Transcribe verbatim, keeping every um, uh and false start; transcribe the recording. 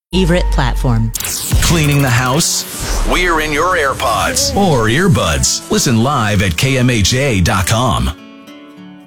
Everett platform. Cleaning the house? We're in your AirPods or earbuds. Listen live at K M H A dot com.